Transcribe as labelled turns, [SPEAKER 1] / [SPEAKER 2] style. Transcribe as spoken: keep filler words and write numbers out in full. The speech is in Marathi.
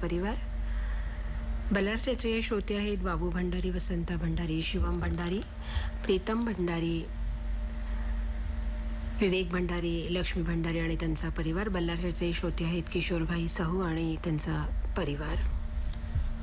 [SPEAKER 1] परिवार. बल्लारचे श्रोते आहेत बाबू भंडारी, वसंता भंडारी, शिवम भंडारी, प्रीतम भंडारी, विवेक भंडारी, लक्ष्मी भंडारी आणि त्यांचा परिवार. बल्लारचे श्रोते आहेत किशोरभाई साहू आणि त्यांचा परिवार.